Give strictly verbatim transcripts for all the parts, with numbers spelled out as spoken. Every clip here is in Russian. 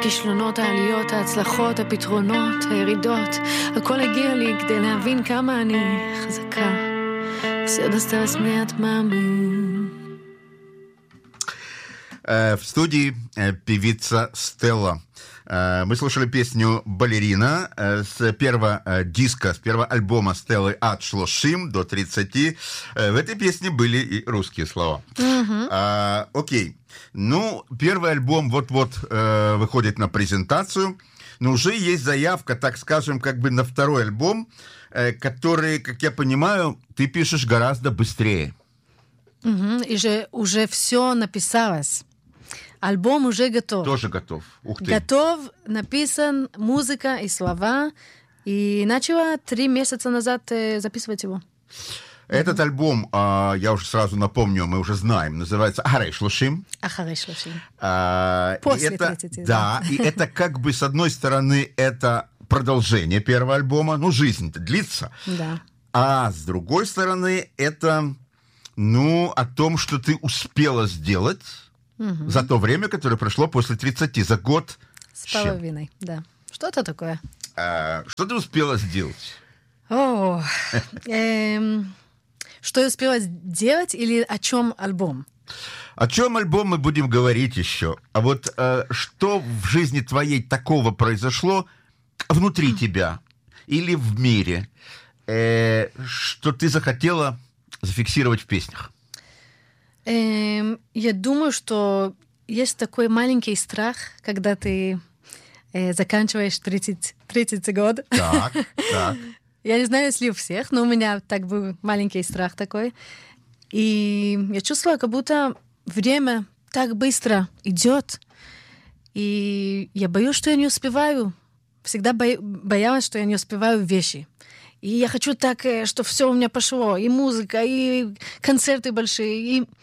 הכישלונות, העליות, ההצלחות, הפתרונות, הירידות, הכל הגיע לי כדי להבין כמה אני חזקה. Все досталось мне от мамы. В студии певица Стелла. Мы слушали песню «Балерина» с первого диска, с первого альбома Стеллы «От шлошим» до тридцати. В этой песне были и русские слова. Mm-hmm. А, окей. Ну, первый альбом вот-вот э, выходит на презентацию, но уже есть заявка, так скажем, как бы на второй альбом, э, который, как я понимаю, ты пишешь гораздо быстрее. Mm-hmm. И же уже все написалось. Альбом уже готов. Тоже готов. Ух ты. Готов, написан, музыка и слова. И начала три месяца назад э, записывать его. Этот mm-hmm. альбом, а, я уже сразу напомню, мы уже знаем, называется «Ахарей шлошим». «Ахарей шлошим». А, После это, тридцати. Да, и это как бы, с одной стороны, это продолжение первого альбома, ну, жизнь-то длится. Да. А с другой стороны, это, ну, о том, что ты успела сделать mm-hmm. за то время, которое прошло после тридцати, за год. С половиной, да. Что-то такое. А, что ты успела сделать? О, эм... Что я успела сделать или о чем альбом? О чем альбом мы будем говорить еще. А вот э, что в жизни твоей такого произошло внутри mm. тебя или в мире, э, что ты захотела зафиксировать в песнях? Эм, я думаю, что есть такой маленький страх, когда ты э, заканчиваешь тридцать, тридцать год. Так, так. Я не знаю, если у всех, но у меня так был маленький страх такой. И я чувствовала, как будто время так быстро идет. И я боюсь, что я не успеваю. Всегда бо- боялась, что я не успеваю вещи. И я хочу так, что все у меня пошло. И музыка, и концерты большие. И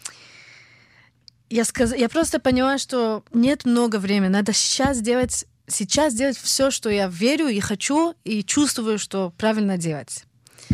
я, сказ... я просто поняла, что нет много времени. Надо сейчас делать... Сейчас делать все, что я верю и хочу, и чувствую, что правильно делать.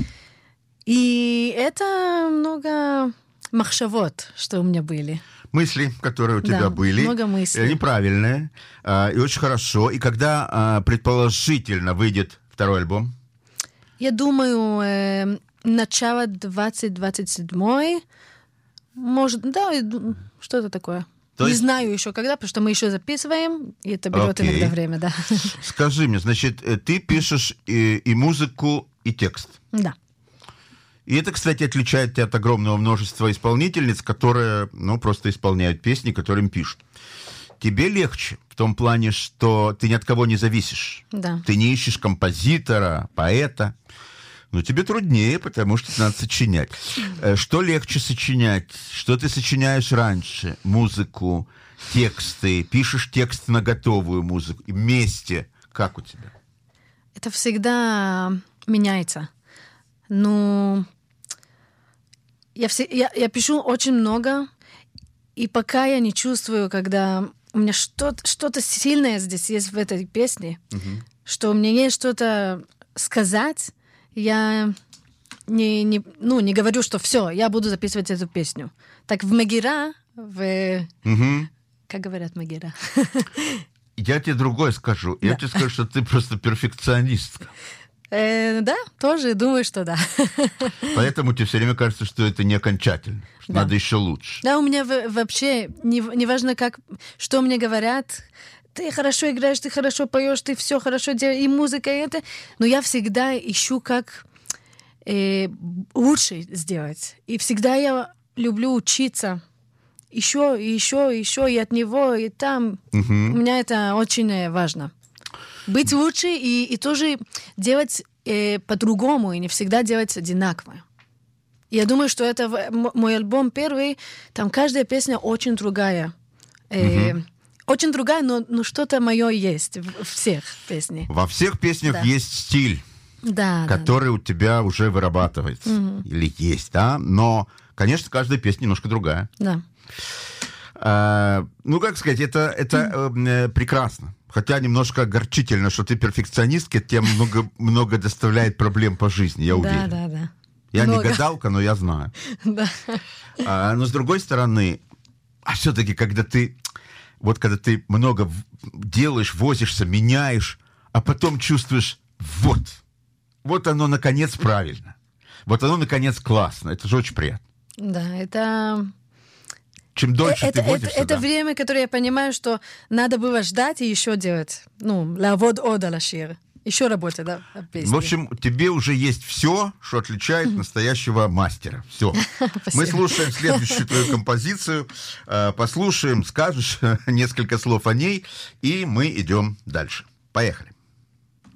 И это много махшавот, что у меня были. Мысли, которые у тебя да, были. Много мыслей. Неправильные. И очень хорошо. И когда предположительно выйдет второй альбом? Я думаю, э, начало двадцать двадцать седьмой. Может, да, что-то такое. То не есть... знаю еще когда, потому что мы еще записываем, и это берет okay. иногда время, да. Скажи мне, значит, ты пишешь и, и музыку, и текст? Да. И это, кстати, отличает тебя от огромного множества исполнительниц, которые, ну, просто исполняют песни, которые им пишут. Тебе легче в том плане, что ты ни от кого не зависишь. Да. Ты не ищешь композитора, поэта. Но тебе труднее, потому что надо сочинять. Что легче сочинять? Что ты сочиняешь раньше? Музыку, тексты, пишешь текст на готовую музыку. И вместе. Как у тебя? Это всегда меняется. Ну, я, все, я, я пишу очень много, и пока я не чувствую, когда у меня что-то, что-то сильное здесь есть в этой песне, угу. что у меня есть что-то сказать, я не, не, ну, не говорю, что все, я буду записывать эту песню. Так в Мегира, в... Угу. Как говорят Мегира? Я тебе другое скажу. Да. Я тебе скажу, что ты просто перфекционистка. Э, да, тоже думаю, что да. Поэтому тебе все время кажется, что это не окончательно, что да. надо еще лучше. Да, у меня в, вообще не, не важно, как, что мне говорят. Ты хорошо играешь, ты хорошо поешь, ты все хорошо делаешь, и музыка, и это. Но я всегда ищу, как э, лучше сделать. И всегда я люблю учиться. Еще, и еще, и еще, и от него, и там. Угу. У меня это очень важно. Быть лучше и, и тоже делать э, по-другому, и не всегда делать одинаково. Я думаю, что это мой альбом первый, там каждая песня очень другая. Э, угу. Очень другая, но, но что-то мое есть в всех песнях. Во всех песнях да. есть стиль, да, который да, у тебя уже вырабатывается. Угу. Или есть, да? Но, конечно, каждая песня немножко другая. Да. А, ну, как сказать, это, это э, прекрасно. Хотя немножко огорчительно, что ты перфекционистка, тебе много, много доставляет проблем по жизни, я уверен. Да, да, да. Я много. не гадалка, но я знаю. Да. А, но с другой стороны, а все-таки, когда ты вот когда ты много делаешь, возишься, меняешь, а потом чувствуешь, вот, вот оно, наконец, правильно. Вот оно, наконец, классно. Это же очень приятно. Да, это... Чем дольше это, ты возишься, это, это да. время, которое я понимаю, что надо было ждать и еще делать. Ну, лавод ода лашир. Еще работать, да, песни. В общем, тебе уже есть все, что отличает настоящего мастера. Все. Мы слушаем следующую твою композицию, послушаем, скажешь несколько слов о ней, и мы идем дальше. Поехали.